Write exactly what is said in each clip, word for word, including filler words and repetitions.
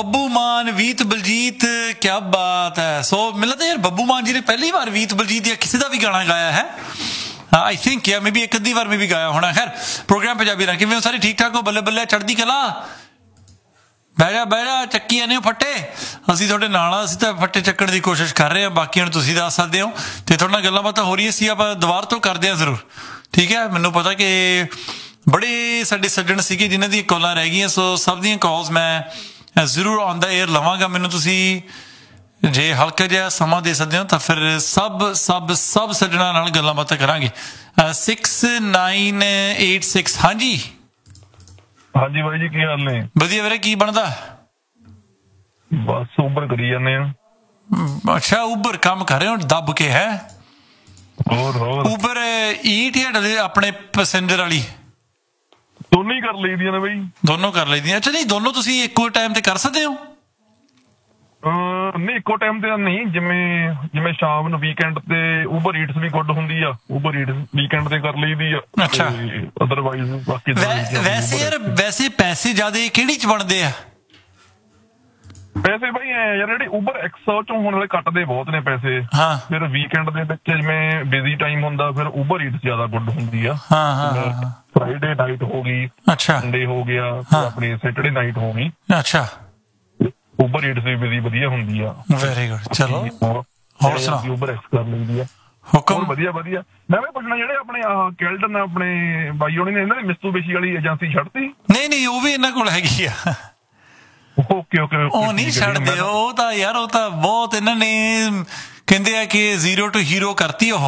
ਬੱਬੂ ਮਾਨ, ਵੀਤ ਬਲਜੀਤ, ਕਿਆ ਬਾਤ ਹੈ। ਸੋ ਮੈਨੂੰ ਲੱਗਦਾ ਯਾਰ ਬੱਬੂ ਮਾਨ ਜੀ ਨੇ ਪਹਿਲੀ ਵਾਰ ਵੀਤ ਬਲਜੀਤ ਜਾਂ ਕਿਸੇ ਦਾ ਵੀ ਗਾਣਾ ਗਾਇਆ ਹੈ। ਆਈ ਥਿੰਕ ਯਾ ਮੇ ਬੀ ਇੱਕ ਅੱਧੀ ਵਾਰ ਮੈਂ ਵੀ ਗਾਇਆ ਹੋਣਾ। ਖੈਰ ਪ੍ਰੋਗਰਾਮ ਪੰਜਾਬੀ ਨਾਲ ਕਿਵੇਂ ਹੋ ਸਾਰੇ? ਠੀਕ ਠਾਕ ਹੋ? ਬੱਲੇ ਬੱਲੇ, ਚੜ੍ਹਦੀ ਕਲਾ। ਬਹਿ ਜਾ ਬਹਿ ਜਾ, ਚੱਕੀ ਜਾਂਦੇ ਹੋ ਫੱਟੇ। ਅਸੀਂ ਤੁਹਾਡੇ ਨਾਲ ਆ, ਅਸੀਂ ਤਾਂ ਫੱਟੇ ਚੱਕਣ ਦੀ ਕੋਸ਼ਿਸ਼ ਕਰ ਰਹੇ ਹਾਂ, ਬਾਕੀਆਂ ਨੂੰ ਤੁਸੀਂ ਦੱਸ ਸਕਦੇ ਹੋ। ਅਤੇ ਤੁਹਾਡੇ ਨਾਲ ਗੱਲਾਂ ਬਾਤਾਂ ਹੋ ਰਹੀਆਂ ਸੀ, ਆਪਾਂ ਦੁਬਾਰਾ ਤੋਂ ਕਰਦੇ ਹਾਂ ਜ਼ਰੂਰ, ਠੀਕ ਹੈ। ਮੈਨੂੰ ਪਤਾ ਕਿ ਬੜੇ ਸਾਡੇ ਸੱਜਣ ਸੀਗੇ ਜਿਨ੍ਹਾਂ ਦੀਆਂ ਕਾਲਾਂ ਰਹਿ ਗਈਆਂ, ਸੋ ਸਭ ਦੀਆਂ ਕਾਲਸ ਮੈਂ ਜ਼ਰੂਰ ਔਨ ਦਾ ਏਅਰ ਲਵਾਂਗਾ। ਮੈਨੂੰ ਤੁਸੀਂ ਜੇ ਹਲਕਾ ਜਿਹਾ ਸਮਾਂ ਦੇ ਸਕਦੇ ਹੋ ਤਾਂ ਫਿਰ ਸਭ ਸਭ ਸਭ ਸੱਜਣਾਂ ਨਾਲ ਗੱਲਾਂ ਬਾਤਾਂ ਕਰਾਂਗੇ। Six nine eight six. ਹਾਂਜੀ ਹਾਂਜੀ ਬਾਈ ਜੀ, ਕੀ ਹਾਲ ਨੇ? ਵਧੀਆ ਵੀਰੇ, ਕੀ ਬਣਦਾ? ਬਸ ਉਬਰ ਕਰੀ ਜਾਂਦੇ ਆ। ਅੱਛਾ, ਉਬਰ ਕੰਮ ਕਰ ਰਹੇ ਹੋ ਦੱਬ ਕੇ? ਹੈ ਹੋਰ ਹੋਰ ਉਬਰ ਈਟ ਜਾਂ ਆਪਣੇ ਪੈਸੇਂਜਰ ਵਾਲੀ? ਦੋਨੋਂ ਹੀ ਕਰ ਲਈਦੀਆਂ ਨੇ ਬਾਈ। ਦੋਨੋਂ ਕਰ ਲਈਦੀਆਂ? ਅੱਛਾ, ਨਹੀਂ ਦੋਨੋਂ ਤੁਸੀਂ ਇੱਕੋ ਟਾਈਮ ਤੇ ਕਰ ਸਕਦੇ ਹੋ? ਨਹੀਂ, ਇੱਕੋ ਟਾਈਮ ਤੇ ਨਹੀਂ। ਜਿਵੇਂ ਜਿਵੇਂ ਸ਼ਾਮ ਨੂੰ ਵੀਕਐਂਡ ਤੇ ਉਬਰ ਈਟਸ ਵੀ ਗੁੱਡ ਹੁੰਦੀ ਆ, ਉਬਰ ਈਟਸ ਵੀਕਐਂਡ ਤੇ ਕਰ ਲਈਦੀ ਆ। ਅੱਛਾ, ਅਦਰਵਾਈਜ਼ ਬਾਕੀ ਵੈਸੇ ਯਾਰ ਵੈਸੇ ਪੈਸੇ ਜ਼ਿਆਦਾ ਕਿਹੜੀ ਚ ਬਣਦੇ ਆ? ਪੈਸੇ ਬਾਈ ਐ ਯਾਰ, ਜਿਹੜੀ ਉਬਰ ਐਕਸ ਚੋਂ ਹੁਣ ਵਾਲੇ ਕੱਟਦੇ ਬਹੁਤ ਨੇ ਪੈਸੇ। ਹਾਂ, ਫਿਰ ਵੀਕਐਂਡ ਦੇ ਵਿੱਚ ਜਿਵੇਂ ਬਿਜ਼ੀ ਟਾਈਮ ਹੁੰਦਾ, ਫਿਰ ਉਬਰ ਈਟਸ ਜ਼ਿਆਦਾ ਗੁੱਡ ਹੁੰਦੀ ਆ। ਹਾਂ ਹਾਂ, ਫਰਾਈਡੇ ਨਾਈਟ ਹੋ ਗਈ, ਅੱਛਾ, ਸੰਡੇ ਹੋ ਗਿਆ, ਆਪਣੀ ਸੈਟਰਡੇ ਨਾਈਟ ਹੋ ਗਈ। ਅੱਛਾ, ਉਬਰ ਈਟਸ ਵੀ ਬੜੀ ਵਧੀਆ ਹੁੰਦੀ ਆ। Very good. ਚਲੋ ਹੋਰ ਸੁਣਾਓ? ਉਬਰ ਐਕਸ ਕਰ ਲੈਂਦੀ ਆ। ਹੁਕਮ। ਵਧੀਆ ਵਧੀਆ। ਮੈਂ ਵੀ ਪੁੱਛਣਾ, ਜਿਹੜੇ ਆਪਣੇ ਕੈਲਟਨ ਆਪਣੇ ਬਾਈ ਹੋਣੀ ਨੇ, ਇਹਨਾਂ ਦੀ ਮਿਸਤੂਬੇਸ਼ੀ ਵਾਲੀ ਏਜੰਸੀ ਛੱਡਤੀ? ਨਹੀਂ ਨਹੀਂ, ਉਹ ਵੀ ਇਹਨਾਂ ਕੋਲ ਹੈਗੀ ਆ। ਓਕੇ ਓਕੇ, ਉਹ ਨਹੀਂ ਛੱਡਦੇ ਉਹ ਤਾਂ ਯਾਰ, ਉਹ ਤਾਂ ਬਹੁਤ ਇਹਨਾਂ ਨੇ ਕਹਿੰਦੇ ਆ ਕਿ ਜ਼ੀਰੋ ਟੂ ਹੀਰੋ ਕਰਤੀ ਉਹ।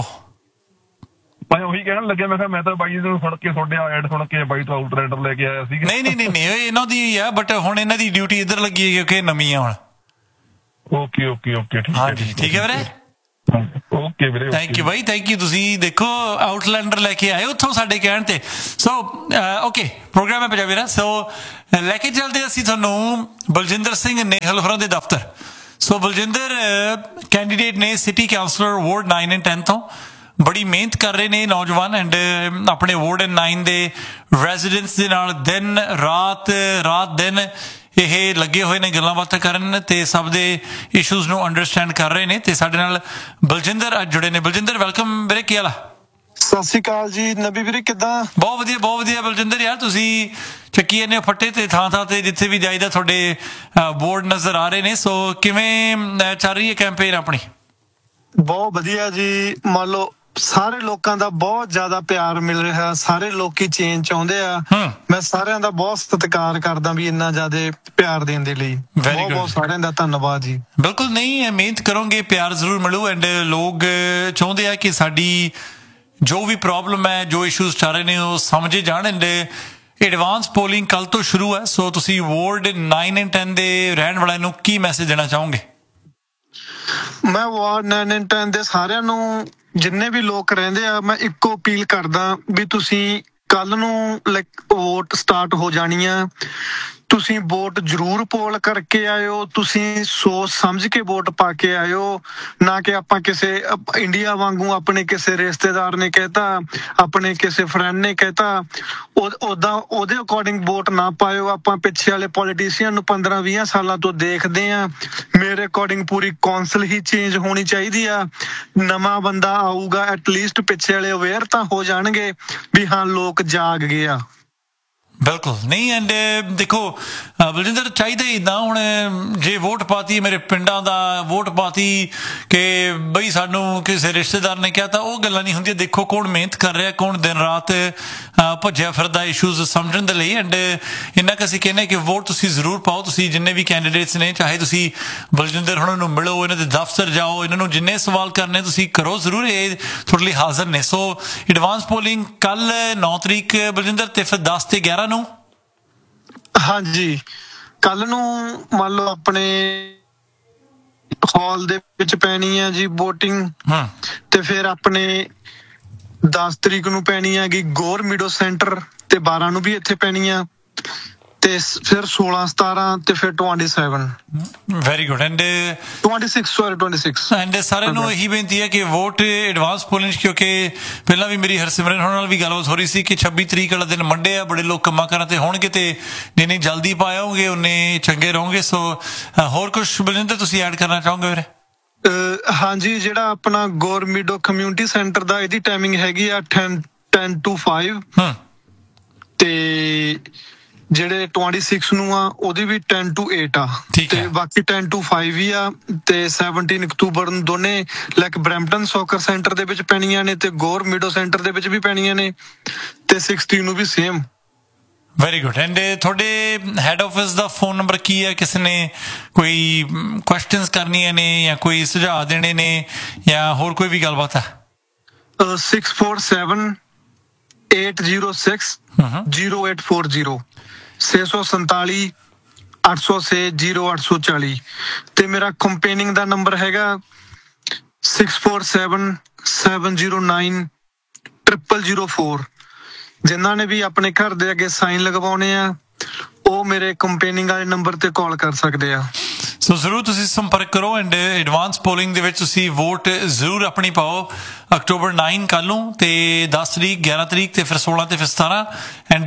ਮੈਂ ਉਹੀ ਕਹਿਣ ਲੱਗਿਆ, ਮੈਂ ਕਿਹਾ ਮੈਂ ਤਾਂ ਬਾਈ ਨੂੰ ਸੁਣ ਕੇ ਤੁਹਾਡੇ ਐਡ ਸੁਣ ਕੇ ਬਾਈ ਤੋਂ ਆਊਟਰਾਈਡਰ ਲੈ ਕੇ ਆਇਆ ਸੀਗਾ। ਨਹੀਂ ਨਹੀਂ ਨਹੀਂ ਨਹੀਂ, ਇਹਨਾਂ ਦੀ ਆ, ਬਟ ਹੁਣ ਇਹਨਾਂ ਦੀ ਡਿਊਟੀ ਇੱਧਰ ਲੱਗੀ ਹੈ ਕਿਉਂਕਿ ਨਵੀਂ ਆ ਹੁਣ। ਓਕੇ ਓਕੇ ਓਕੇ, ਠੀਕ ਹੈ। ਹਾਂਜੀ ਠੀਕ ਹੈ ਵੀਰੇ, ਓਕੇ ਵੀਰੇ, thank you by, thank you. ਤੁਸੀਂ ਦੇਖੋ ਆਊਟਲੈਂਡਰ ਲੈ ਕੇ ਆਏ ਉੱਥੋਂ ਸਾਡੇ ਕਹਿਣ ਤੇ। ਸੋ ਓਕੇ, ਪ੍ਰੋਗਰਾਮ ਹੈ ਪੰਜਾਬੀ ਦਾ। ਸੋ ਲੈ ਕੇ ਚੱਲਦੇ ਅਸੀਂ ਤੁਹਾਨੂੰ ਬਲਜਿੰਦਰ ਸਿੰਘ ਨੇਹਲ ਹੋਰਾਂ ਦੇ ਦਫ਼ਤਰ। ਸੋ ਬਲਜਿੰਦਰ ਕੈਂਡੀਡੇਟ ਨੇ city councillor ward nine and ten ਤੋਂ। ਬੜੀ ਮਿਹਨਤ ਕਰ ਰਹੇ ਨੇ ਨੌਜਵਾਨ, ਐਂਡ ਆਪਣੇ ਵਾਰਡ ਐਂਡ ਨਾਈਨ ਦੇ ਰੈਜ਼ੀਡੈਂਟਸ ਦੇ ਨਾਲ ਦਿਨ ਰਾਤ ਰਾਤ ਦਿਨ ਇਹ ਲੱਗੇ ਹੋਏ ਨੇ ਗੱਲਾਂ ਬਾਤਾਂ ਕਰਨ ਤੇ ਸਭ ਦੇ ਇਸ਼ੂਜ਼ ਨੂੰ ਅੰਡਰਸਟੈਂਡ ਕਰ ਰਹੇ ਨੇ। ਤੇ ਸਾਡੇ ਨਾਲ ਬਲਜਿੰਦਰ ਅੱਜ ਜੁੜੇ ਨੇ। ਬਲਜਿੰਦਰ ਵੈਲਕਮ ਵੀਰੇ, ਕੀ ਹਾਲ ਆ? ਸਤਿ ਸ਼੍ਰੀ ਅਕਾਲ ਜੀ ਨਬੀ ਵੀਰੇ, ਕਿੱਦਾਂ? ਬਹੁਤ ਵਧੀਆ ਬਹੁਤ ਵਧੀਆ। ਬਲਜਿੰਦਰ ਯਾਰ, ਤੁਸੀਂ ਚੱਕੀ ਜਾਂਦੇ ਹੋ ਫੱਟੇ ਤੇ ਥਾਂ ਥਾਂ ਤੇ ਜਿੱਥੇ ਵੀ ਜਾਈਦਾ ਤੁਹਾਡੇ ਬੋਰਡ ਨਜ਼ਰ ਆ ਰਹੇ ਨੇ। ਸੋ ਕਿਵੇਂ ਚੱਲ ਰਹੀ ਹੈ ਕੈਂਪੇਨ ਆਪਣੀ? ਬਹੁਤ ਵਧੀਆ ਜੀ। ਮੰਨ ਲਓ ਸਾਰੇ ਲੋਕਾਂ ਦਾ ਬਹੁਤ ਜ਼ਿਆਦਾ ਪਿਆਰ ਮਿਲ ਰਿਹਾ, ਸਾਰੇ ਲੋਕੀ ਚੇਂਜ ਚਾਹੁੰਦੇ ਆ। ਮੈਂ ਸਾਰਿਆਂ ਦਾ ਬਹੁਤ ਸਤਿਕਾਰ ਕਰਦਾ ਵੀ ਇੰਨਾ ਜ਼ਿਆਦਾ ਪਿਆਰ ਦੇਣ ਦੇ ਲਈ। ਬਹੁਤ ਬਹੁਤ ਸਾਰਿਆਂ ਦਾ ਧੰਨਵਾਦ ਜੀ। ਬਿਲਕੁਲ, ਨਹੀਂ ਮਿਹਨਤ ਕਰੋਗੇ ਪਿਆਰ ਜ਼ਰੂਰ ਮਿਲੂ। ਐਂਡ ਲੋਕ ਚਾਹੁੰਦੇ ਆ ਕਿ ਸਾਡੀ ਜੋ ਵੀ ਪ੍ਰੋਬਲਮ ਹੈ, ਜੋ ਇਸ਼ੂਜ਼ ਚੱਲ ਰਹੇ ਨੇ ਉਹ ਸਮਝੇ ਜਾਣ। ਐਂਡ ਐਡਵਾਂਸ ਪੋਲਿੰਗ ਕੱਲ ਤੋਂ ਸ਼ੁਰੂ ਹੈ। ਸੋ ਤੁਸੀਂ ਵਾਰਡ ਨਾਈਨ ਐਂਡ ਟੈਨ ਦੇ ਰਹਿਣ ਵਾਲਿਆਂ ਨੂੰ ਕੀ ਮੈਸੇਜ ਦੇਣਾ ਚਾਹੋਗੇ? ਮੈਂ ਵਾਰਡ ਨਾਈਨ ਐਂਡ ਟੈਨ ਦੇ ਸਾਰਿਆਂ ਨੂੰ, ਜਿੰਨੇ ਵੀ ਲੋਕ ਰਹਿੰਦੇ ਆ, ਮੈਂ ਇੱਕੋ ਅਪੀਲ ਕਰਦਾ ਵੀ ਤੁਸੀਂ ਕੱਲ ਨੂੰ ਲਾਈਕ ਵੋਟ ਸਟਾਰਟ ਹੋ ਜਾਣੀ ਆ, ਤੁਸੀਂ ਵੋਟ ਜ਼ਰੂਰ ਪੋਲ ਕਰਕੇ ਆਇਓ। ਤੁਸੀਂ ਸੋਚ ਸਮਝ ਕੇ ਵੋਟ ਪਾ ਕੇ ਆਇਓ, ਨਾ ਕਿ ਆਪਾਂ ਕਿਸੇ ਇੰਡੀਆ ਵਾਂਗੂ ਆਪਣੇ ਕਿਸੇ ਰਿਸ਼ਤੇਦਾਰ ਨੇ ਕਹਿਤਾ, ਆਪਣੇ ਕਿਸੇ ਫਰੈਂਡ ਨੇ ਕਹਿਤਾ ਉਦਾਂ ਉਹਦੇ ਅਕੋਰਡਿੰਗ ਵੋਟ ਨਾ ਪਾਇਓ। ਆਪਾਂ ਪਿੱਛੇ ਵਾਲੇ ਪੋਲੀਟੀਸ਼ੀਅਨ ਨੂੰ ਪੰਦਰਾਂ ਵੀਹ ਸਾਲਾਂ ਤੋਂ ਦੇਖਦੇ ਆ। ਮੇਰੇ ਅਕੋਰਡਿੰਗ ਪੂਰੀ ਕੌਂਸਲ ਹੀ ਚੇਂਜ ਹੋਣੀ ਚਾਹੀਦੀ ਆ। ਨਵਾਂ ਬੰਦਾ ਆਊਗਾ, ਐਟਲੀਸਟ ਪਿੱਛੇ ਵਾਲੇ ਅਵੇਅਰ ਤਾਂ ਹੋ ਜਾਣਗੇ ਵੀ ਹਾਂ ਲੋਕ ਜਾਗ ਗਏ ਆ। ਬਿਲਕੁਲ ਨਹੀਂ। ਐਂਡ ਦੇਖੋ ਬਲਜਿੰਦਰ, ਚਾਹੀਦਾ ਹੀ ਇੱਦਾਂ। ਹੁਣ ਜੇ ਵੋਟ ਪਾਤੀ ਮੇਰੇ ਪਿੰਡਾਂ ਦਾ, ਵੋਟ ਪਾਤੀ ਕਿ ਬਈ ਸਾਨੂੰ ਕਿਸੇ ਰਿਸ਼ਤੇਦਾਰ ਨੇ ਕਿਹਾ, ਤਾਂ ਉਹ ਗੱਲਾਂ ਨਹੀਂ ਹੁੰਦੀਆਂ। ਦੇਖੋ ਕੌਣ ਮਿਹਨਤ ਕਰ ਰਿਹਾ, ਕੌਣ ਦਿਨ ਰਾਤ ਭੱਜਿਆ ਫਿਰਦਾ ਇਸ਼ੂਜ਼ ਸਮਝਣ ਦੇ ਲਈ। ਐਂਡ ਇੰਨਾ ਕੁ ਅਸੀਂ ਕਹਿੰਦੇ ਕਿ ਵੋਟ ਤੁਸੀਂ ਜ਼ਰੂਰ ਪਾਓ। ਤੁਸੀਂ ਜਿੰਨੇ ਵੀ ਕੈਂਡੀਡੇਟਸ ਨੇ, ਚਾਹੇ ਤੁਸੀਂ ਬਲਜਿੰਦਰ ਹੁਣਾਂ ਨੂੰ ਮਿਲੋ, ਇਹਨਾਂ ਦੇ ਦਫ਼ਤਰ ਜਾਓ, ਇਹਨਾਂ ਨੂੰ ਜਿੰਨੇ ਸਵਾਲ ਕਰਨੇ ਤੁਸੀਂ ਕਰੋ ਜ਼ਰੂਰ, ਇਹ ਤੁਹਾਡੇ ਲਈ ਹਾਜ਼ਰ ਨੇ। ਸੋ ਐਡਵਾਂਸ ਪੋਲਿੰਗ ਕੱਲ ਨੌ ਤਰੀਕ ਬਲਜਿੰਦਰ, ਤੇ ਫਿਰ ਦਸ ਤੇ ਗਿਆਰਾਂ ਨੂੰ। ਹਾਂਜੀ, ਕੱਲ ਨੂੰ ਮੰਨ ਲਓ ਆਪਣੇ ਹਾਲ ਦੇ ਵਿੱਚ ਪੈਣੀ ਹੈ ਜੀ ਵੋਟਿੰਗ, ਤੇ ਫਿਰ ਆਪਣੇ ਦਸ ਤਰੀਕ ਨੂੰ ਪੈਣੀ ਹੈਗੀ ਗੌਰ ਮੀਡੋ ਸੈਂਟਰ, ਤੇ ਬਾਰਾਂ ਨੂੰ ਵੀ ਇੱਥੇ ਪੈਣੀ ਆ। ਤੇ ਸ- ਫਿਰ ਸੋਲਾਂ ਸਤਾਰਾਂ ਤੇ ਫਿਰ ਸੱਤਾਈ ਵੈਰੀ ਗੁੱਡ ਐਂਡ ਛੱਬੀ ਸੌਰੀ ਛੱਬੀ ਐਂਡ ਸਾਰਿਆਂ ਨੂੰ ਇਹੀ ਬੇਨਤੀ ਹੈ ਕਿ ਵੋਟ ਐਡਵਾਂਸ ਪੋਲਿੰਗ, ਕਿਉਂਕਿ ਪਹਿਲਾਂ ਵੀ ਮੇਰੀ ਹਰਸਿਮਰਨ ਹੋਣ ਨਾਲ ਵੀ ਗੱਲਬਾਤ ਹੋ ਰਹੀ ਸੀ ਕਿ ਛੱਬੀ ਤਰੀਕ ਵਾਲਾ ਦਿਨ ਮੰਡੇ ਆ, ਬੜੇ ਲੋਕ ਕੰਮਾਂ ਕਾਰਾਂ ਤੇ ਹੋਣਗੇ ਤੇ ਜਿੰਨੀ ਜਲਦੀ ਪਾਓਗੇ ਉਨੇ ਚੰਗੇ ਰਹੋਗੇ। ਸੋ ਹੋਰ ਕੁਝ ਬਲਜਿੰਦਰ ਤੁਸੀਂ ਐਡ ਕਰਨਾ ਚਾਹੋਗੇ ਵੀਰੇ? ਅਹ ਹਾਂਜੀ, ਜਿਹੜਾ ਆਪਣਾ ਗੌਰਮਿਡੋ ਕਮਿਊਨਿਟੀ ਸੈਂਟਰ ਦਾ ਇਹਦੀ ਟਾਈਮਿੰਗ ਹੈਗੀ ਆ ਦਸ ਟੂ ਪੰਜ ਹੂੰ ਤੇ ਜਿਹੜੇ ਛੱਬੀ ਨੂੰ ਆ ਉਹਦੀ ਵੀ ਦਸ ਟੂ ਅੱਠ ਆ ਠੀਕ ਹੈ। ਤੇ ਬਾਕੀ ਦਸ ਟੂ ਪੰਜ ਵੀ ਆ ਤੇ ਸਤਾਰਾਂ ਅਕਤੂਬਰ ਨੂੰ ਦੋਨੇ ਲਾਈਕ ਬਰੈਂਪਟਨ ਸੌਕਰ ਸੈਂਟਰ ਦੇ ਵਿੱਚ ਪੈਣੀਆਂ ਨੇ ਤੇ ਗੌਰਮਿਡੋ ਸੈਂਟਰ ਦੇ ਵਿੱਚ ਵੀ ਪੈਣੀਆਂ ਨੇ ਤੇ ਸੋਲਾਂ ਨੂੰ ਵੀ ਸੇਮ। ਵੈਰੀ ਗੁੱਡ ਐਂਡ ਤੁਹਾਡੇ ਹੈਡ ਆਫਿਸ ਦਾ ਫੋਨ ਨੰਬਰ ਕੀ ਹੈ? ਕਿਸੇ ਨੇ ਕੋਈ ਕੁਐਸਚਨਸ ਕਰਨੀਆਂ ਨੇ ਜਾਂ ਕੋਈ ਸੁਝਾਅ ਦੇਣੇ ਨੇ ਜਾਂ ਹੋਰ ਕੋਈ ਵੀ ਗੱਲਬਾਤ ਹੈ? Six four seven eight zero six zero eight four zero ਛੇ ਸੌ ਸੰਤਾਲੀ ਅੱਠ ਸੌ ਛੇ ਜ਼ੀਰੋ ਅੱਠ ਸੌ ਚਾਲੀ ਤੇ ਮੇਰਾ ਕੰਪੇਨਿੰਗ ਦਾ ਨੰਬਰ ਹੈਗਾ six four seven seven zero nine triple zero four. ਜਿਨ੍ਹਾਂ ਨੇ ਵੀ ਆਪਣੇ ਘਰ ਦੇ ਅੱਗੇ ਸਾਈਨ ਲਗਵਾਉਣੇ ਆ ਉਹ ਮੇਰੇ ਕੰਪੇਨਿੰਗ ਵਾਲੇ ਨੰਬਰ ਤੇ ਕਾਲ ਕਰ ਸਕਦੇ ਆ। ਸੋ ਜ਼ਰੂਰ ਤੁਸੀਂ ਸੰਪਰਕ ਕਰੋ ਐਂਡ ਐਡਵਾਂਸ ਪੋਲਿੰਗ ਦੇ ਵਿੱਚ ਤੁਸੀਂ ਵੋਟ ਜ਼ਰੂਰ ਆਪਣੀ ਪਾਓ ਅਕਤੂਬਰ ਨੌਂ ਕੱਲ ਨੂੰ ਤੇ ਦਸ ਤਰੀਕ ਗਿਆਰਾਂ ਤਰੀਕ ਤੇ ਫਿਰ ਸੋਲਾਂ ਤੇ ਫਿਰ ਸਤਾਰਾਂ ਐਂਡ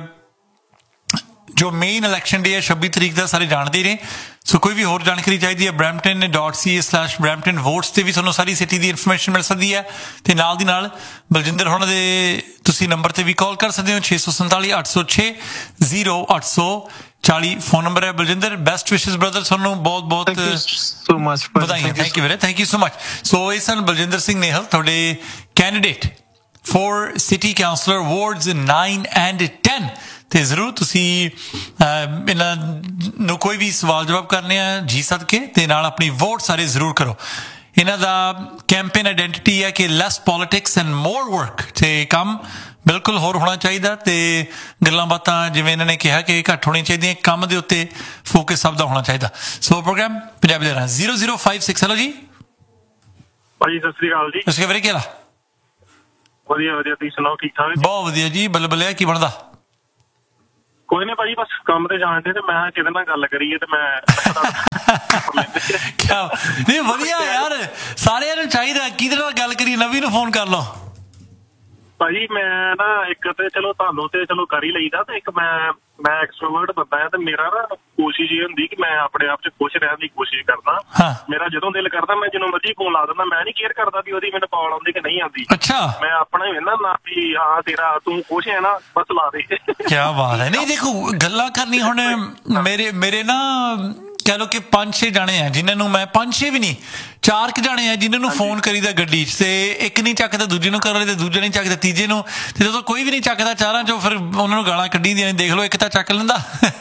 ਜੋ ਮੇਨ ਇਲੈਕਸ਼ਨ ਡੇ ਹੈ ਛੱਬੀ ਤਰੀਕ ਦਾ ਸਾਰੇ ਜਾਣਦੇ ਹੀ ਨੇ। ਸੋ ਕੋਈ ਵੀ ਹੋਰ ਜਾਣਕਾਰੀ ਚਾਹੀਦੀ ਹੈ ਬਰੈਂਪਟਨ ਡਾਟ ਸੀ ਏ ਸਲੈਸ਼ ਬਰੈਂਪਟਨ ਵੋਟਸ ਤੇ ਵੀ ਤੁਹਾਨੂੰ ਸਾਰੀ ਸਿਟੀ ਦੀ ਇਨਫੋਰਮੇਸ਼ਨ ਮਿਲ ਸਕਦੀ ਹੈ ਤੇ ਨਾਲ ਦੀ ਨਾਲ ਬਲਜਿੰਦਰ ਹੋਣਾ ਦੇ ਤੁਸੀਂ ਨੰਬਰ ਤੇ ਵੀ ਕਾਲ ਕਰ ਸਕਦੇ ਹੋ ਛੇ ਸੌ ਸੰਤਾਲੀ ਅੱਠ ਸੌ ਛੇ ਜ਼ੀਰੋ ਅੱਠ ਸੌ ਚਾਲੀ ਫੋਨ ਨੰਬਰ ਹੈ। ਬਲਜਿੰਦਰ ਬੈਸਟ ਵਿਸ਼ੇਸ ਬ੍ਰਦਰ, ਤੁਹਾਨੂੰ ਬਹੁਤ ਬਹੁਤ ਸੋ ਮਚ ਵਧਾਈਆਂ। ਥੈਂਕ ਯੂ ਵੀਰੇ, ਥੈਂਕ ਯੂ ਸੋ ਮਚ। ਸੋ ਇਹ ਸਨ ਬਲਜਿੰਦਰ ਸਿੰਘ ਨੇਹਲ, ਤੁਹਾਡੇ candidate four city councillor wards ਨਾइन and ten ਤੇ ਜ਼ਰੂਰ ਤੁਸੀਂ ਇਹਨਾਂ ਨੂੰ ਕੋਈ ਵੀ ਸਵਾਲ ਜਵਾਬ ਕਰਨੇ ਆ ਜੀ ਸਦਕੇ ਤੇ ਨਾਲ ਆਪਣੀ ਵੋਟ ਸਾਰੇ ਜ਼ਰੂਰ ਕਰੋ। ਇਹਨਾਂ ਦਾ ਕੈਂਪੇਨ ਆਇਡੈਂਟੀਟੀ ਹੈ ਕਿ ਲੈਸ ਪੋਲਿਟਿਕਸ ਐਂਡ ਮੋਰ ਵਰਕ, ਤੇ ਕੰਮ ਬਿਲਕੁਲ ਹੋਰ ਹੋਣਾ ਚਾਹੀਦਾ ਤੇ ਗੱਲਾਂ ਬਾਤਾਂ ਜਿਵੇਂ ਇਹਨਾਂ ਨੇ ਕਿਹਾ ਕਿ ਘੱਟ ਹੋਣੀਆਂ ਚਾਹੀਦੀਆਂ, ਕੰਮ ਦੇ ਉੱਤੇ ਫੋਕਸ ਸਭ ਦਾ ਹੋਣਾ ਚਾਹੀਦਾ। ਸੋ ਪ੍ਰੋਗਰਾਮ ਪੰਜਾਬੀ ਦੇ ਨਾਲ zero zero five six. Hello ਜੀ ਭਾਜੀ ਸਤਿ ਸ੍ਰੀ ਅਕਾਲ ਜੀ। ਸਤਿ ਸ਼੍ਰੀ ਅਕਾਲ ਵੀਰੇ, ਕੀ ਹਾਲ ਆ? ਵਧੀਆ ਵਧੀਆ, ਤੁਸੀਂ ਸੁਣਾਓ? ਠੀਕ ਠਾਕ? ਬਹੁਤ ਵਧੀਆ ਜੀ, ਬੱਲੇ ਬੱਲੇ। ਕੀ ਬਣਦਾ? ਕੋਈ ਨਹੀਂ ਭਾਜੀ, ਬਸ ਕੰਮ ਤੇ ਜਾਣ ਦੇ ਤੇ ਮੈਂ ਕਿਹਦੇ ਨਾਲ ਗੱਲ ਕਰੀਏ ਤੇ ਮੈਂ ਕਿਆ ਨਹੀਂ ਵਧੀਆ ਯਾਰ, ਸਾਰਿਆਂ ਨੂੰ ਚਾਹੀਦਾ ਕਿਹਦੇ ਨਾਲ ਗੱਲ ਕਰੀਏ। ਨਵੀਂ ਨੂੰ ਫੋਨ ਕਰ ਲਓ ਭਾਜੀ। ਮੈਂ ਨਾ ਇੱਕ ਤੇ ਚਲੋ ਤੁਹਾਨੂੰ ਤੇ ਚਲੋ ਕਰ ਹੀ ਲਈਦਾ ਤੇ ਇੱਕ ਮੈਂ ਮੈਂ ਐਕਸਟਰੋਵਰਟ ਬੰਦਾ ਆ ਤੇ ਮੇਰਾ ਨਾ ਕੋਸ਼ਿਸ਼ ਇਹ ਹੁੰਦੀ ਕਿ ਮੈਂ ਆਪਣੇ ਆਪ 'ਚ ਖੁਸ਼ ਰਹਿਣ ਦੀ ਕੋਸ਼ਿਸ਼ ਕਰਦਾ। ਮੇਰਾ ਜਦੋਂ ਦਿਲ ਕਰਦਾ ਮੈਂ ਜਦੋਂ ਮਰਜ਼ੀ ਫੋਨ ਲਾ ਦਿੰਦਾ, ਮੈਂ ਨਹੀਂ ਕੇਅਰ ਕਰਦਾ ਵੀ ਉਹਦੀ ਮੈਨੂੰ ਕਾਲ ਆਉਂਦੀ ਕਿ ਨਹੀਂ ਆਉਂਦੀ। ਅੱਛਾ, ਮੈਂ ਆਪਣਾ ਹੀ ਵੇਖਦਾ ਨਾ ਵੀ ਹਾਂ ਤੇਰਾ ਤੂੰ ਖੁਸ਼ ਹੈ ਨਾ, ਬਸ ਲਾ ਦੇ। ਕਿਆ ਬਾਤ ਹੈ। ਨਹੀਂ ਦੇਖੋ ਗੱਲਾਂ ਕਰਨੀ, ਹੁਣ ਮੇਰੇ ਮੇਰੇ ਨਾ ਕਹਿ ਲਓ ਕਿ ਪੰਜ ਛੇ ਜਾਣੇ ਆ ਜਿਨ੍ਹਾਂ ਨੂੰ ਮੈਂ, ਪੰਜ ਛੇ ਵੀ ਨਹੀਂ ਚਾਰ ਕੁ ਜਾਣੇ ਆ ਜਿਨ੍ਹਾਂ ਨੂੰ ਫੋਨ ਕਰੀਦਾ ਗੱਡੀ 'ਚ, ਤੇ ਇੱਕ ਨਹੀਂ ਚੱਕਦਾ ਦੂਜੇ ਨੂੰ ਕਰ ਤੇ ਦੂਜਾ ਨਹੀਂ ਚੱਕਦਾ ਤੀਜੇ ਨੂੰ, ਤੇ ਜਦੋਂ ਕੋਈ ਵੀ ਨਹੀਂ ਚੱਕਦਾ ਚਾਰਾਂ ਚੋਂ ਫਿਰ ਉਹਨਾਂ ਨੂੰ ਗਾਲਾਂ ਕੱਢੀ ਦੀਆਂ। ਦੇਖ ਲਓ ਇੱਕ ਤਾਂ ਚੱਕ ਲੈਂਦਾ।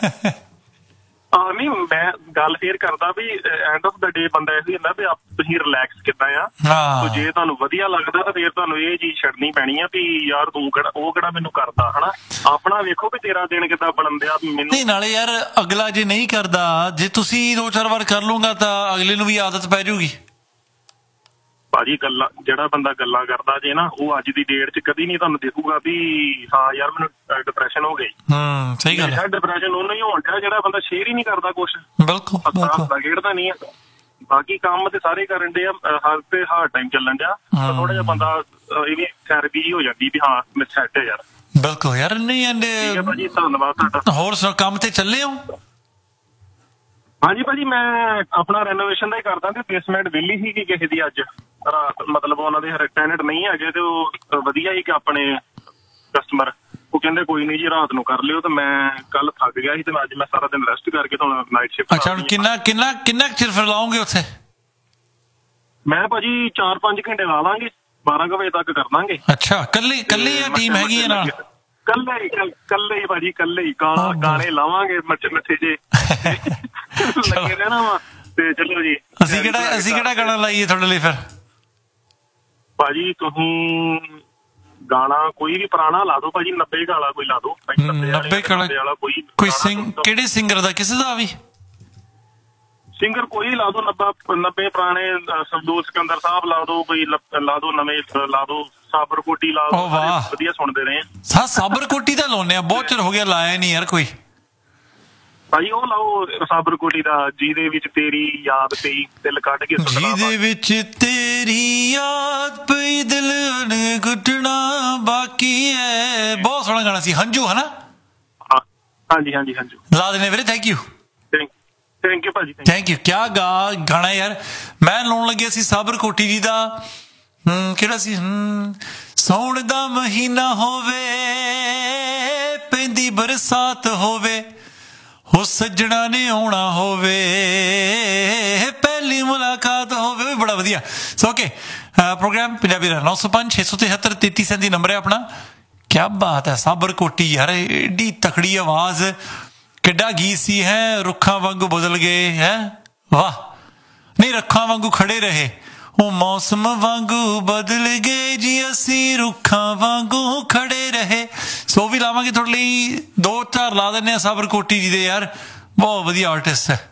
ਹਾਂ ਨਹੀਂ, ਮੈਂ ਗੱਲ ਫੇਰ ਕਰਦਾ ਵੀ ਐਂਡ ਆਫ ਦਾ ਡੇ ਬੰਦਾ ਇਹ ਹੁੰਦਾ ਵੀ ਤੁਸੀਂ ਰਿਲੈਕਸ ਕਿੱਦਾਂ ਆ। ਹਾਂ, ਜੇ ਤੁਹਾਨੂੰ ਵਧੀਆ ਲੱਗਦਾ ਤਾਂ ਫੇਰ ਤੁਹਾਨੂੰ ਇਹ ਚੀਜ਼ ਛੱਡਣੀ ਪੈਣੀ ਆ ਵੀ ਯਾਰ ਤੂੰ ਕਿਹੜਾ ਉਹ ਕਿਹੜਾ ਮੈਨੂੰ ਕਰਦਾ ਹਨਾ। ਆਪਣਾ ਵੇਖੋ ਵੀ ਤੇਰਾ ਦਿਨ ਕਿੱਦਾਂ ਬਣਨ ਦਿਆ। ਮੈਨੂੰ ਨਹੀਂ ਨਾਲੇ ਯਾਰ ਅਗਲਾ ਜੇ ਨਹੀਂ ਕਰਦਾ, ਜੇ ਤੁਸੀਂ ਦੋ ਚਾਰ ਵਾਰ ਕਰ ਲੂੰਗਾ ਤਾਂ ਅਗਲੇ ਨੂੰ ਵੀ ਆਦਤ ਪੈ ਜਾਊਗੀ। ਭਾਜੀ ਗੱਲਾਂ ਜਿਹੜਾ ਬੰਦਾ ਗੱਲਾਂ ਕਰਦਾ ਜੇ ਨਾ, ਉਹ ਅੱਜ ਦੀ ਡੇਟ 'ਚ ਕਦੀ ਨਹੀਂ ਤੁਹਾਨੂੰ ਦੇਖੂਗਾ ਵੀ ਹਾਂ ਯਾਰ ਮੈਨੂੰ ਡਿਪਰੈਸ਼ਨ ਹੋ ਗਈ। ਹੂੰ ਸਹੀ ਗੱਲ ਹੈ। ਡਿਪਰੈਸ਼ਨ ਉਹਨੂੰ ਹੀ ਹੋਣ ਡਿਆ ਜਿਹੜਾ ਬੰਦਾ ਸ਼ੇਅਰ ਹੀ ਨਹੀਂ ਕਰਦਾ ਕੁਛ, ਬਿਲਕੁਲ ਬਿਲਕੁਲ ਖੇਡਦਾ ਨਹੀਂ ਆ। ਬਾਕੀ ਕੰਮ ਤੇ ਸਾਰੇ ਕਰਨ ਡੇ ਆ, ਹਰ ਤੇ ਹਾਰਡ ਟਾਈਮ ਚੱਲਣ ਡਿਆ, ਥੋੜਾ ਜਿਹਾ ਬੰਦਾ ਇਹ ਵੀ ਥੈਰੇਪੀ ਜੀ ਹੋ ਜਾਂਦੀ ਵੀ ਹਾਂ ਮੈਂ ਸੈੱਟ ਹੈ ਯਾਰ। ਬਿਲਕੁਲ ਯਾਰ। ਨਹੀਂ ਐਂਡ ਠੀਕ ਹੈ ਭਾਜੀ, ਧੰਨਵਾਦ ਤੁਹਾਡਾ। ਹੋਰ ਸੁਣਾਓ, ਕੰਮ ਤੇ ਚੱਲੇ ਹੋ? ਹਾਂਜੀ ਭਾਜੀ, ਮੈਂ ਆਪਣਾ ਰੈਨੋਵੇਸ਼ਨ ਦਾ ਹੀ ਕਰਦਾ ਤੇ ਬੇਸਮੈਂਟ ਵਿਹਲੀ ਸੀ ਕਿ ਕਿਸੇ ਦੀ ਅੱਜ ਰਾਤ, ਮਤਲਬ ਉਹਨਾਂ ਦੇ ਟੈਨੈਂਟ ਨਹੀਂ ਹੈਗੇ ਤੇ ਉਹ ਵਧੀਆ ਹੀ ਕਿ ਆਪਣੇ ਕਸਟਮਰ, ਉਹ ਕਹਿੰਦੇ ਕੋਈ ਨਹੀਂ ਜੀ ਰਾਤ ਨੂੰ ਕਰ ਲਿਓ। ਤੇ ਮੈਂ ਕੱਲ ਥੱਕ ਗਿਆ ਸੀ ਤੇ ਅੱਜ ਮੈਂ ਸਾਰਾ ਦਿਨ ਰੈਸਟ ਕਰਕੇ ਤੁਹਾਨੂੰ ਨਾਈਟ ਸ਼ਿਫਟ। ਅੱਛਾ, ਹੁਣ ਕਿੰਨਾ ਕਿੰਨਾ ਕਿੰਨਾ ਚਿਰ ਫਿਰ ਲਾਉਂਗੇ ਉੱਥੇ? ਮੈਂ ਭਾਜੀ ਚਾਰ ਪੰਜ ਘੰਟੇ ਲਾ ਲਾਂਗੇ, ਬਾਰਾਂ ਕੁ ਵਜੇ ਤੱਕ ਕਰ ਦਾਂਗੇ। ਅੱਛਾ, ਕੱਲੀ ਕੱਲੀ ਆ ਟੀਮ ਹੈਗੀ ਹੈ ਨਾਲ? ਕੱਲੇ ਹੀ ਕੱਲੇ ਹੀ ਭਾਜੀ, ਕੱਲੇ ਹੀ ਗਾਣਾ ਗਾਣੇ ਲਾਵਾਂਗੇ ਮੱਛੇ ਮੱਥੇ ਜੇ ਲੱਗੇ ਰਹਿਣਾ ਵਾ। ਤੇ ਚਲੋ ਜੀ, ਅਸੀਂ ਕਿਹੜਾ ਅਸੀਂ ਕਿਹੜਾ ਗਾਣਾ ਲਾਈਏ ਤੁਹਾਡੇ ਲਈ ਫਿਰ? ਭਾਜੀ ਤੁਸੀਂ ਗਾਣਾ ਕੋਈ ਵੀ ਪੁਰਾਣਾ ਲਾ ਦੋ ਭਾਜੀ, ਨੱਬੇ ਵਾਲਾ ਕੋਈ ਲਾ ਦੋ। ਨੱਬੇ ਵਾਲਾ ਕੋਈ ਕੋਈ ਸਿੰਗ ਕਿਹੜੇ ਸਿੰਗਰ ਦਾ? ਕਿਸੇ ਦਾ ਵੀ ਸਿੰਗਰ ਕੋਈ ਲਾ ਦੋ, ਨੱਬੇ ਨੱਬੇ ਪੁਰਾਣੇ ਸਰਦੂਲ ਸਿਕੰਦਰ ਸਾਹਿਬ ਲਾ ਦੋ, ਕੋਈ ਲਾ ਦੋ, ਨਵੇਂ ਲਾ ਦੋ, ਸਾਬਰ ਕੋਟੀ ਲਾ ਦੋ, ਵਧੀਆ ਸੁਣਦੇ ਰਹੇ। ਹਾਂ ਸਾਬਰ ਕੋਟੀ ਤਾਂ ਲਾਉਂਦੇ ਆ, ਬਹੁਤ ਚਿਰ ਹੋ ਗਿਆ ਲਾਇਆ ਨਹੀਂ ਯਾਰ ਕੋਈ। ਭਾਈ ਉਹ ਲਾਓ ਸਾਬਰਕੋਟੀ ਦਾ, ਜਿਹਦੇ ਵਿੱਚ ਤੇਰੀ ਯਾਦ ਪਈ ਦਿਲ ਕੱਢ ਕੇ ਸੁੱਟਣਾ। ਜਿਹਦੇ ਵਿੱਚ ਤੇਰੀ ਯਾਦ ਪਈ ਦਿਲ ਨੇ ਘੁੱਟਣਾ ਬਾਕੀ ਹੈ। ਬਹੁਤ ਸੋਹਣਾ ਗਾਣਾ ਸੀ ਹੰਝੂ, ਹਨਾ? ਹਾਂਜੀ ਹਾਂਜੀ ਹਾਂਜੀ ਲਾ ਦੇਣੇ ਵੀਰੇ। ਥੈਂਕ ਯੂ ਥੈਂਕ ਯੂ ਭਾਜੀ। Thank you. ਕਿਆ ਗਾ ਗਾਣਾ ਯਾਰ। ਮੈਂ ਲਾਉਣ ਲੱਗਿਆ ਸੀ ਸਾਬਰਕੋਟੀ ਜੀ ਦਾ, ਹਮ ਕਿਹੜਾ ਸੀ, ਹਮ ਸੌਣ ਦਾ ਮਹੀਨਾ ਹੋਵੇ ਪੈਂਦੀ ਬਰਸਾਤ ਹੋਵੇ ਹੋ ਸੱਜਣਾ ਨੇ ਆਉਣਾ ਹੋਵੇ ਪਹਿਲੀ ਮੁਲਾਕਾਤ ਹੋਵੇ। ਵੀ ਬੜਾ ਵਧੀਆ। ਸੋ ਓਕੇ, ਪ੍ਰੋਗਰਾਮ ਪੰਜਾਬੀ ਦਾ ਨੌ ਸੌ ਪੰਜ ਛੇ ਸੌ ਤਿਹੱਤਰ ਤੇਤੀ ਸੈਂਤੀ ਨੰਬਰ ਹੈ ਆਪਣਾ। ਕਿਆ ਬਾਤ ਹੈ ਸਾਬਰਕੋਟੀ ਯਾਰ, ਏਡੀ ਤਕੜੀ ਆਵਾਜ਼, ਕਿੱਡਾ ਗੀਤ ਸੀ ਹੈ। ਰੁੱਖਾਂ ਵਾਂਗੂ ਬਦਲ ਗਏ ਹੈ, ਵਾਹ ਨਹੀਂ ਰੁੱਖਾਂ ਵਾਂਗੂ ਖੜੇ ਰਹੇ, ਉਹ ਮੌਸਮ ਵਾਂਗੂ ਬਦਲ ਗਏ ਜੀ ਅਸੀਂ ਰੁੱਖਾਂ ਵਾਂਗੂ ਖੜੇ ਰਹੇ। ਸੋ ਵੀ ਲਾਵਾਂਗੇ ਤੁਹਾਡੇ ਲਈ, ਦੋ ਚਾਰ ਲਾ ਦਿੰਦੇ ਆ ਸਾਬਰਕੋਟੀ ਜੀ ਦੇ ਯਾਰ, ਬਹੁਤ ਵਧੀਆ ਆਰਟਿਸਟ ਹੈ।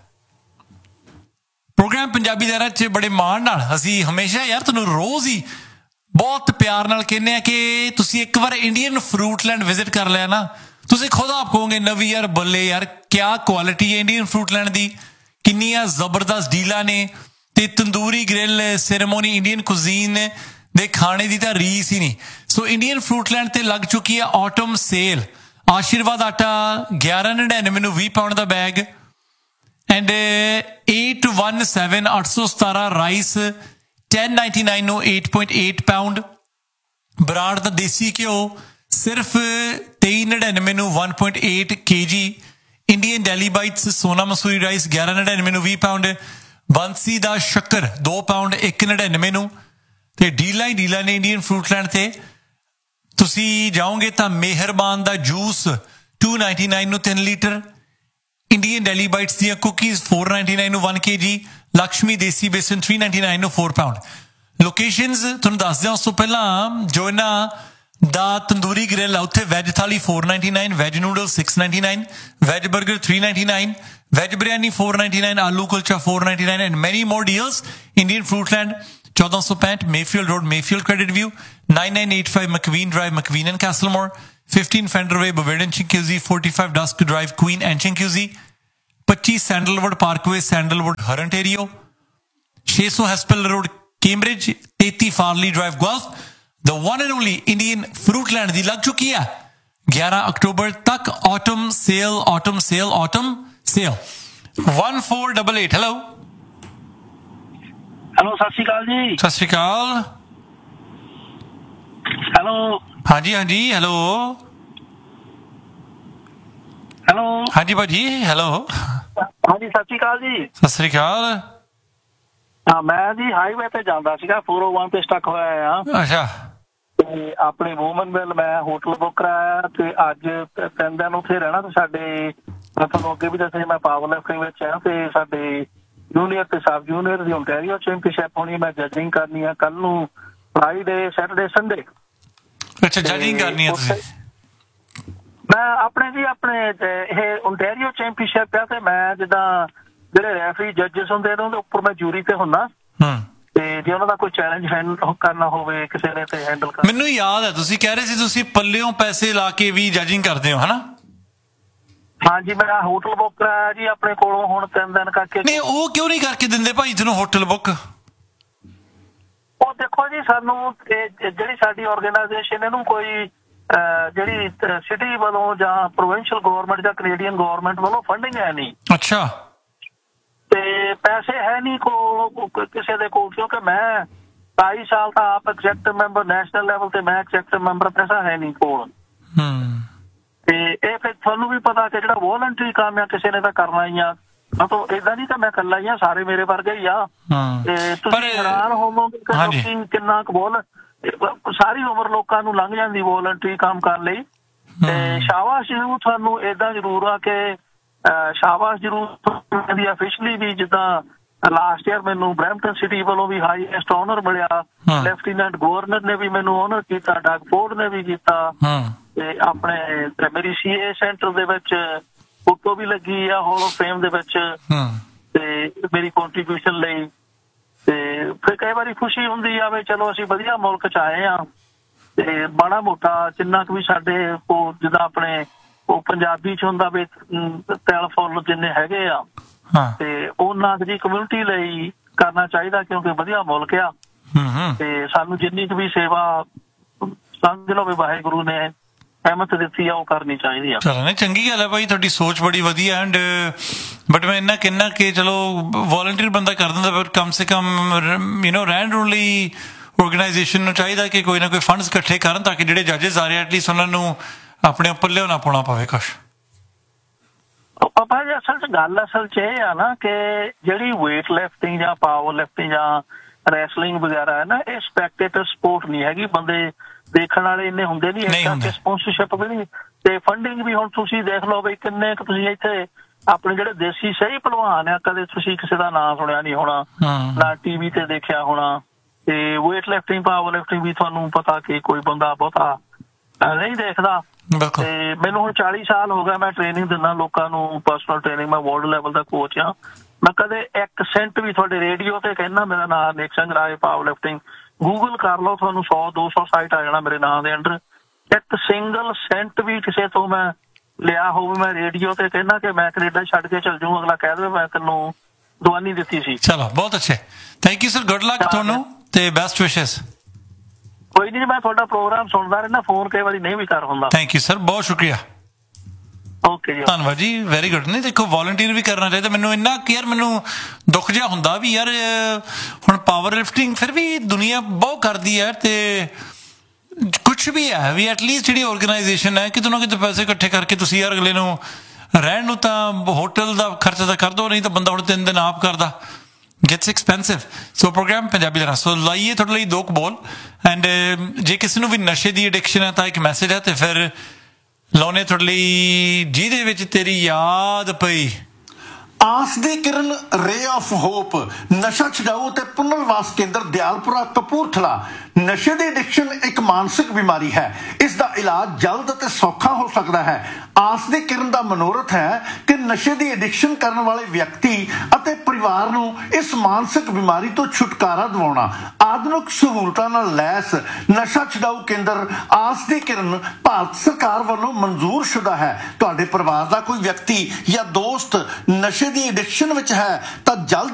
ਪ੍ਰੋਗਰਾਮ ਪੰਜਾਬੀ ਲਹਿਰਾਂ 'ਚ ਬੜੇ ਮਾਣ ਨਾਲ ਅਸੀਂ ਹਮੇਸ਼ਾ ਯਾਰ ਤੁਹਾਨੂੰ ਰੋਜ਼ ਹੀ ਬਹੁਤ ਪਿਆਰ ਨਾਲ ਕਹਿੰਦੇ ਆ ਕਿ ਤੁਸੀਂ ਇੱਕ ਵਾਰ ਇੰਡੀਅਨ ਫਰੂਟਲੈਂਡ ਵਿਜ਼ਿਟ ਕਰ ਲਿਆ ਨਾ, ਤੁਸੀਂ ਖੁਦ ਆਪ ਕਹੋਗੇ ਨਵੀਂ ਯਾਰ ਬੱਲੇ ਯਾਰ ਕਿਆ ਕੁਆਲਿਟੀ ਹੈ ਇੰਡੀਅਨ ਫਰੂਟਲੈਂਡ ਦੀ, ਕਿੰਨੀਆਂ ਜ਼ਬਰਦਸਤ ਡੀਲਾਂ ਨੇ ਤੇ ਤੰਦੂਰੀ ਗ੍ਰਿਲ ਸੈਰੇਮੋਨੀ ਇੰਡੀਅਨ ਕੁਜ਼ੀਨ ਦੇ ਖਾਣੇ ਦੀ ਤਾਂ ਰੀਸ ਹੀ ਨਹੀਂ। ਸੋ ਇੰਡੀਅਨ ਫਰੂਟਲੈਂਡ ਤੇ ਲੱਗ ਚੁੱਕੀ ਹੈ ਆਟਮ ਸੇਲ। ਆਸ਼ੀਰਵਾਦ ਆਟਾ ਗਿਆਰਾਂ ਨੜਿਨਵੇਂ ਨੂੰ ਵੀਹ pound the bag, and eight one seven ਅੱਠ ਸੌ ਸਤਾਰਾਂ ਰਾਈਸ ten ninety-nine ਨੂੰ eight point eight pound, Brar ਦਾ ਦੇਸੀ ਘਿਓ ਸਿਰਫ ਤੇਈ ਨੜਿਨਵੇਂ ਨੂੰ one point eight KG, Indian daily bites ਸੋਨਾ ਮਸੂਰੀ ਰਾਈਸ ਗਿਆਰਾਂ ਨੜਿਨਵੇਂ ਨੂੰ ਵੀਹ ਪਾਉਂਡ, ਬੰਸੀ ਦਾ ਸ਼ੱਕਰ ਦੋ ਪਾਉਂਡ ਇੱਕ ਨੜਿਨਵੇਂ ਨੂੰ। ਤੇ ਡੀਲਾਂ ਹੀ ਡੀਲਾਂ ਨੇ ਇੰਡੀਅਨ ਫਰੂਟਲੈਂਡ ਤੇ। ਤੁਸੀਂ ਜਾਓਗੇ ਤਾਂ ਮਿਹਰਬਾਨ ਦਾ ਜੂਸ two ninety-nine ਨੂੰ ਤਿੰਨ ਲੀਟਰ, ਇੰਡੀਅਨ ਡੈਲੀ ਬਾਈਟਸ ਦੀਆਂ ਕੁਕੀਜ਼ four ninety-nine ਨੂੰ one kg, ਲਕਸ਼ਮੀ ਦੇਸੀ ਬੇਸਨ three ninety-nine ਨੂੰ four ਪਾਉਂਡ। ਲੋਕੇਸ਼ਨਸ ਤੁਹਾਨੂੰ ਦੱਸ ਦਿਆਂ ਉਸ ਤੋਂ ਪਹਿਲਾਂ, ਜੋ ਇਹਨਾਂ ਦਾ ਤੰਦੂਰੀ ਗ੍ਰਿਲ ਆ ਉੱਥੇ ਵੈਜ ਥਾਲੀ four ninety-nine, veg noodle six ninety-nine, veg 버ਗਰ three ninety-nine, veg biryani four ninety-nine, ਆਲੂ kulcha four ninety-nine and many more deals। Indian ਫਰੂਟਲੈਂਡ ਚੌਦਾਂ ਸੌ ਪੈਂਹਠ Mayfield road, Mayfield credit view, nine nine eight five ਮਕਵੀਨ drive, ਮਕਵੀਨ and ਕੈਸਲਮੋਰ, fifteen fender way, ਬਵੇਰਨ ਚਿੰਕਿਊਜ਼ੀ, forty-five ਡਸਕ drive, Queen and ਚਿੰਕਿਊਜ਼ੀ, twenty sandalwood Parkway, sandalwood ਹਰਨਟੇਰੀਓ, six hundred ਹੈਸਪਲ road Cambridge, thirty ਫਾਰਲੀ drive ਗੁਆਲਫ। The one and only Indian ਫਰੂਟਲੈਂਡ ਦੀ ਲੱਗ ਚੁੱਕੀ ਹੈ ਗਿਆਰਾਂ October ਤੱਕ autumn sale, autumn sale, autumn sale. one four eight eight hello hello ਸਤਿ ਸ਼੍ਰੀ ਅਕਾਲ ਜੀ। ਸਤਿ ਸ਼੍ਰੀ ਅਕਾਲ। Hello ਹਾਂਜੀ ਹਾਂਜੀ ਹੈਲੋ ਹੈਲੋ ਹਾਂਜੀ ਭਾਜੀ ਹੈਲੋ ਹਾਂਜੀ ਸਤਿ ਸ਼੍ਰੀ ਅਕਾਲ ਜੀ। ਸਤਿ ਸ਼੍ਰੀ ਅਕਾਲ। ਹਾਂ ਮੈਂ ਜੀ ਹਾਈਵੇ ਤੇ ਜਾਂਦਾ ਸੀਗਾ, four oh one ਤੇ ਸਟਕ ਹੋਇਆ ਆ। ਅੱਛਾ। ਤੇ ਆਪਣੇ ਵੂਮਨ ਵੈਲ ਮੈਂ ਹੋਟਲ ਬੁੱਕ ਕਰਾਇਆ ਤੇ ਅੱਜ ਤਿੰਨ ਦਿਨ ਉੱਥੇ ਰਹਿਣਾ। ਤੇ ਸਾਡੇ ਮੈਂ ਤੁਹਾਨੂੰ ਅੱਗੇ ਵੀ ਦੱਸਿਆ ਮੈਂ ਪਾਵਰ ਲਿਫਟਿੰਗ ਵਿੱਚ ਆ ਤੇ ਸਾਡੇ ਜੂਨੀਅਰ ਤੇ ਸਬ ਜੂਨੀਅਰ ਦੀ ਓਨਟਾਰੀਓ ਚੈਂਪੀਅਨਸ਼ਿਪ ਹੋਣੀ। ਮੈਂ ਜੱਜਿੰਗ ਕਰਨੀ ਆ ਕੱਲ ਨੂੰ, ਫਰਾਈਡੇ ਸੈਟਰਡੇ ਸੰਡੇ। ਅੱਛਾ ਜੱਜਿੰਗ ਕਰਨੀ ਆ ਤੁਸੀਂ? ਮੈਂ ਆਪਣੇ ਜੀ ਆਪਣੇ ਇਹ ਓਨਟਾਰੀਓ ਚੈਂਪੀਅਨਸ਼ਿਪ ਆ ਤੇ ਮੈਂ ਜਿੱਦਾਂ ਜਿਹੜੇ ਰੈਫਰੀ ਜੱਜਸ ਹੁੰਦੇ ਨੇ ਉਹਦੇ ਉੱਪਰ ਮੈਂ ਜੂਰੀ ਤੇ ਹੁੰਦਾ। ਤੇ ਜੇ ਉਹਨਾਂ ਦਾ ਕੋਈ ਚੈਲੰਜ ਹੈਂਡਲ ਕਰਨਾ ਹੋਵੇ ਕਿਸੇ ਨੇ ਤੇ ਹੈਂਡਲ ਕਰ। ਮੈਨੂੰ ਯਾਦ ਹੈ ਤੁਸੀਂ ਕਹਿ ਰਹੇ ਸੀ ਤੁਸੀਂ ਪੱਲਿਓਂ ਪੈਸੇ ਲਾ ਕੇ ਵੀ ਜੱਜਿੰਗ ਕਰਦੇ ਹੋ ਹਨਾ? ਹਾਂਜੀ ਮੈਂ ਹੋਟਲ ਬੁੱਕ ਕਰਾਇਆ ਜੀ ਆਪਣੇ ਕੋਲੋਂ ਹੁਣ ਤਿੰਨ ਦਿਨ ਕਰਕੇ। ਨਹੀਂ ਉਹ ਕਿਉਂ ਨਹੀਂ ਕਰਕੇ ਦਿੰਦੇ ਭਾਈ ਤੈਨੂੰ ਹੋਟਲ ਬੁੱਕ? ਉਹ ਦੇਖੋ ਜੀ ਸਾਨੂੰ ਜਿਹੜੀ ਸਾਡੀ ਆਰਗੇਨਾਈਜੇਸ਼ਨ ਇਹਨੂੰ ਕੋਈ ਜਿਹੜੀ ਸਿਟੀ ਵੱਲੋਂ ਜਾਂ ਪ੍ਰੋਵਿੰਸ਼ੀਅਲ ਗਵਰਨਮੈਂਟ ਜਾਂ ਕੈਨੇਡੀਅਨ ਗਵਰਨਮੈਂਟ ਵੱਲੋਂ ਫੰਡਿੰਗ ਹੈ ਨਹੀਂ। ਅੱਛਾ। ਤੇ ਪੈਸੇ ਹੈ ਨਹੀਂ ਕੋਲ ਕਿਸੇ ਦੇ ਕੋਲ, ਕਿਉਂਕਿ ਮੈਂ ਢਾਈ ਸਾਲ ਤਾਂ ਆਪ ਐਗਜ਼ੈਕਟਿਵ ਮੈਂਬਰ ਨੈਸ਼ਨਲ ਲੈਵਲ ਤੇ ਮੈਂ ਐਗਜ਼ੈਕਟਿਵ ਮੈਂਬਰ, ਪੈਸਾ ਹੈ ਨਹੀਂ ਕੋਲ। ਤੇ ਇਹ ਫਿਰ ਤੁਹਾਨੂੰ ਵੀ ਪਤਾ ਕਿ ਜਿਹੜਾ ਵੋਲੰਟਰੀ ਕੰਮ ਆ ਕਿਸੇ ਨੇ ਤਾਂ ਕਰਨਾ ਹੀ ਆ। ਮਤਲਬ ਏਦਾਂ ਨਹੀਂ ਤਾਂ ਮੈਂ ਇਕੱਲਾ ਹੀ ਆ, ਸਾਰੇ ਮੇਰੇ ਵਰਗੇ ਹੀ ਆ। ਤੇ ਤੁਸੀਂ ਹੈਰਾਨ ਹੋਵੋਗੇ ਕਿ ਕਿੰਨਾ ਕੁ ਬੋਲ ਸਾਰੀ ਉਮਰ ਲੋਕਾਂ ਨੂੰ ਲੰਘ ਜਾਂਦੀ ਵੋਲੰਟਰੀ ਕੰਮ ਕਰਨ ਲਈ। ਤੇ ਸ਼ਾਬਾਸ਼ ਜ਼ਰੂਰ ਤੁਹਾਨੂੰ ਏਦਾਂ ਜ਼ਰੂਰ ਆ ਕਿ ਸ਼ਾਬਾਸ਼ ਜ਼ਰੂਰ ਦੀ ਅਫੀਸ਼ਲੀ ਵੀ ਜਿੱਦਾਂ ਲਾਸਟ ਈਅਰ ਮੈਨੂੰ ਬਰੈਂਪਟਨ ਸਿਟੀ ਵੱਲੋਂ ਵੀ ਹਾਈਐਸਟ ਆਨਰ ਮਿਲਿਆ, ਲੈਫਟੀਨੈਂਟ ਗਵਰਨਰ ਨੇ ਵੀ ਮੈਨੂੰ ਆਨਰ ਕੀਤਾ, ਡਗ ਫੋਰਡ ਨੇ ਵੀ ਕੀਤਾ। ਤੇ ਆਪਣੇ ਮੇਰੀ ਸੀ ਏ ਸੈਂਟਰ ਦੇ ਵਿੱਚ ਫੋਟੋ ਵੀ ਲੱਗੀ ਆ ਹਾਲ ਆਫ ਫੇਮ ਦੇ ਵਿੱਚ ਤੇ ਮੇਰੀ ਕੰਟਰੀਬਿਊਸ਼ਨ ਲਈ। ਤੇ ਫਿਰ ਕਈ ਵਾਰੀ ਖੁਸ਼ੀ ਹੁੰਦੀ ਆ ਵੀ ਚਲੋ ਅਸੀਂ ਵਧੀਆ ਮੁਲਕ ਚ ਆਏ ਆ ਤੇ ਮਾੜਾ ਮੋਟਾ ਜਿੰਨਾ ਕੁ ਵੀ ਸਾਡੇ ਕੋਲ ਜਿੱਦਾਂ ਆਪਣੇ ਉਹ ਪੰਜਾਬੀ ਚ ਹੁੰਦਾ ਵੀ ਤਿਲ ਫੁੱਲ ਜਿੰਨੇ ਹੈਗੇ ਆ ਹਾਂ ਤੇ ਉਹਨਾਂ ਦੀ ਕਮਿਊਨਿਟੀ ਲਈ ਕਰਨਾ ਚਾਹੀਦਾ ਕਿਉਂਕਿ ਵਧੀਆ ਮੁਲਕ ਆ ਤੇ ਸਾਨੂੰ ਜਿੰਨੀ ਕੁ ਵੀ ਸੇਵਾ ਸਮਝ ਲਓ ਵੀ ਵਾਹਿਗੁਰੂ ਨੇ ਅਹਿਮਤ ਦਿੱਤੀ ਆ ਉਹ ਕਰਨੀ ਚਾਹੀਦੀ ਆ। ਚਲੋ ਨਹੀਂ ਚੰਗੀ ਗੱਲ ਹੈ ਭਾਈ, ਤੁਹਾਡੀ ਸੋਚ ਬੜੀ ਵਧੀਆ ਐਂਡ ਬਟ ਮੈਂ ਇੰਨਾ ਕਹਿੰਨਾ ਕਿ ਚਲੋ ਵੋਲੰਟੀਅਰ ਬੰਦਾ ਕਰ ਦਿੰਦਾ ਪਰ ਕਮ ਸੇ ਕਮ ਯੂ ਨੋ ਰਹਿਣ ਰੂਣ ਲਈ ਆਰਗੇਨਾਈਜੇਸ਼ਨ ਨੂੰ ਚਾਹੀਦਾ ਕਿ ਕੋਈ ਨਾ ਕੋਈ ਫੰਡਸ ਇਕੱਠੇ ਕਰਨ ਤਾਂ ਕਿ ਜਿਹੜੇ ਜੱਜਸ ਆ ਰਹੇ ਐਟਲੀਸਟ ਉਹਨਾਂ ਨੂੰ ਆਪਣੇ ਉੱਪਰ ਲਿਆਉਣਾ ਪਾਉਣਾ ਪਵੇ ਕੁਛ। ਪਾਪਾ ਜੀ ਅਸਲ 'ਚ ਗੱਲ ਅਸਲ 'ਚ ਇਹ ਆ ਨਾ ਕਿ ਜਿਹੜੀ ਵੇਟ ਲਿਫਟਿੰਗ ਜਾਂ ਪਾਵਰ ਲਿਫਟਿੰਗ ਜਾਂ ਰੈਸਲਿੰਗ ਵਗੈਰਾ ਹੈ ਨਾ ਇਹ ਸਪੈਕਟੇਟਰ ਸਪੋਰਟ ਨਹੀਂ ਹੈਗੀ, ਬੰਦੇ ਦੇਖਣ ਵਾਲੇ ਇੰਨੇ ਹੁੰਦੇ ਨਹੀਂ ਇਸ ਕਰਕੇ ਸਪਾਂਸਰਸ਼ਿਪ ਵੀ ਨਹੀਂ ਤੇ ਫੰਡਿੰਗ ਵੀ। ਹੁਣ ਤੁਸੀਂ ਦੇਖ ਲਓ ਬਈ ਕਿੰਨੇ ਕੁ ਤੁਸੀਂ ਇੱਥੇ ਆਪਣੇ ਜਿਹੜੇ ਦੇਸੀ ਸਹੀ ਭਲਵਾਨ ਆ ਕਦੇ ਤੁਸੀਂ ਕਿਸੇ ਦਾ ਨਾਂ ਸੁਣਿਆ ਨਹੀਂ ਹੋਣਾ ਨਾ ਟੀਵੀ ਤੇ ਦੇਖਿਆ ਹੋਣਾ ਤੇ ਵੇਟ ਲਿਫਟਿੰਗ ਪਾਵਰ ਲਿਫਟਿੰਗ ਵੀ ਤੁਹਾਨੂੰ ਪਤਾ ਕਿ ਕੋਈ ਬੰਦਾ ਬਹੁਤਾ ਨਹੀਂ ਦੇਖਦਾ। ਤੇ ਮੈਨੂੰ ਹੁਣ ਚਾਲੀ ਸਾਲ ਹੋ ਗਿਆ ਮੈਂ ਟ੍ਰੇਨਿੰਗ ਦਿੰਦਾ ਲੋਕਾਂ ਨੂੰ, ਪਰਸਨਲ ਟ੍ਰੇਨਿੰਗ, ਮੈਂ ਵਰਲਡ ਲੈਵਲ ਦਾ ਕੋਚ ਆ। ਮੈਂ ਕਦੇ ਇੱਕ ਸੈਂਟ ਵੀ ਤੁਹਾਡੇ ਰੇਡੀਓ ਤੇ ਕਹਿੰਦਾ ਮੇਰਾ ਨਾਮ ਨੇਕ Singh Rai power lifting, Google ਕਰ ਲਓ ਤੁਹਾਨੂੰ ਸੌ ਦੋ ਸੌ ਸਾਈਟ ਆ ਜਾਣਾ ਮੇਰੇ ਨਾਂ ਦੇ ਅੰਡਰ। ਇੱਕ ਸਿੰਗਲ ਸੈਂਟ ਵੀ ਕਿਸੇ ਤੋਂ ਮੈਂ ਲਿਆ ਹੋਵੇ ਮੈਂ ਰੇਡੀਓ ਤੇ ਕਹਿੰਦਾ ਕਿ ਮੈਂ ਕੈਨੇਡਾ ਛੱਡ ਕੇ ਚੱਲ ਜਾਊਂ, ਅਗਲਾ ਕਹਿ ਦੇਵੇ ਮੈਂ ਤੈਨੂੰ ਦਵਾਨੀ ਦਿੱਤੀ ਸੀ। ਚਲੋ ਬਹੁਤ ਅੱਛੇ, thank you sir, good luck ਤੁਹਾਨੂੰ ਤੇ ਬੈਸਟ ਵਿਸ਼ੇਸ। ਕੋਈ ਨਹੀਂ, ਮੈਂ ਤੁਹਾਡਾ ਪ੍ਰੋਗਰਾਮ ਸੁਣਦਾ ਰਹਿਣਾ, ਫੋਨ ਕਈ ਵਾਰੀ ਨਹੀਂ ਵੀ ਕਰ ਹੁੰਦਾ। ਥੈਂਕ ਯੂ ਸਰ, ਬਹੁਤ ਸ਼ੁਕਰੀਆ। ਓਕੇ ਜੀ, ਧੰਨਵਾਦ ਜੀ, ਵੈਰੀ ਗੁੱਡ। ਨਹੀਂ ਦੇਖੋ ਵੋਲੰਟੀਅਰ ਵੀ ਕਰਨਾ ਚਾਹੀਦਾ। ਮੈਨੂੰ ਇੰਨਾ ਕਿ ਯਾਰ ਮੈਨੂੰ ਦੁੱਖ ਜਿਹਾ ਹੁੰਦਾ ਵੀ ਯਾਰ ਹੁਣ ਪਾਵਰ ਲਿਫਟਿੰਗ ਫਿਰ ਵੀ ਦੁਨੀਆ ਬਹੁਤ ਕਰਦੀ ਹੈ ਤੇ ਕੁਛ ਵੀ ਹੈ ਵੀ ਐਟਲੀਸਟ ਜਿਹੜੀ ਆਰਗੇਨਾਈਜੇਸ਼ਨ ਹੈ ਕਿਤੇ ਨਾ ਕਿਤੇ ਪੈਸੇ ਇਕੱਠੇ ਕਰਕੇ ਤੁਸੀਂ ਯਾਰ ਅਗਲੇ ਨੂੰ ਰਹਿਣ ਨੂੰ ਤਾਂ ਹੋਟਲ ਦਾ ਖਰਚਾ ਤਾਂ ਕਰ ਦੋ, ਨਹੀਂ ਤਾਂ ਬੰਦਾ ਹੁਣ ਤਿੰਨ ਦਿਨ ਆਪ ਕਰਦਾ gets expensive। ਸੋ ਪ੍ਰੋਗਰਾਮ ਪੰਜਾਬੀ ਦਾ ਸੋ ਲਾਈਏ ਤੁਹਾਡੇ ਲਈ ਦੋ ਬੋਲ ਐਂਡ ਜੇ ਕਿਸੇ ਨੂੰ ਵੀ ਨਸ਼ੇ ਦੀ ਐਡਿਕਸ਼ਨ ਹੈ ਤਾਂ ਇੱਕ ਮੈਸੇਜ ਹੈ ਤੇ ਫਿਰ ਲਾਉਣੇ ਤੁਹਾਡੇ ਲਈ ਜਿਹਦੇ ਵਿੱਚ ਤੇਰੀ ਯਾਦ ਪਈ। ਆਸ ਦੀ ਕਿਰਨ ਰੇ ਆਫ ਹੋਪ ਨਸ਼ਾ ਛਡਾਊ ਅਤੇ ਪੁਨਰਵਾਸ ਕੇਂਦਰ ਦਿਆਲਪੁਰਾ ਕਪੂਰਥਲਾ। ਨਸ਼ੇ ਦੀ ਐਡਿਕਸ਼ਨ ਇੱਕ ਮਾਨਸਿਕ ਬਿਮਾਰੀ ਹੈ, ਇਸ ਦਾ ਇਲਾਜ ਜਲਦ ਅਤੇ ਸੌਖਾ ਹੋ ਸਕਦਾ ਹੈ। ਆਸ ਦੀ ਕਿਰਨ ਦਾ ਮਨੋਰਥ ਹੈ ਕਿ ਨਸ਼ੇ ਦੀ ਐਡਿਕਸ਼ਨ ਕਰਨ ਵਾਲੇ ਵਿਅਕਤੀ ਅਤੇ ਪਰਿਵਾਰ ਨੂੰ ਇਸ ਮਾਨਸਿਕ ਬਿਮਾਰੀ ਤੋਂ ਛੁਟਕਾਰਾ ਦਿਵਾਉਣਾ। ਆਧੁਨਿਕ ਸਹੂਲਤਾਂ ਨਾਲ ਲੈਸ ਨਸ਼ਾ ਛਡਾਊ ਕੇਂਦਰ ਆਸ ਦੀ ਕਿਰਨ ਭਾਰਤ ਸਰਕਾਰ ਵੱਲੋਂ ਮਨਜ਼ੂਰ ਸ਼ੁਦਾ ਹੈ। ਤੁਹਾਡੇ ਪਰਿਵਾਰ ਦਾ ਕੋਈ ਵਿਅਕਤੀ ਜਾਂ ਦੋਸਤ ਨਸ਼ੇ ਦੀ ਐਡਿਕਸ਼ਨ ਵਿੱਚ ਹੈ ਤਾਂ ਜਲਦ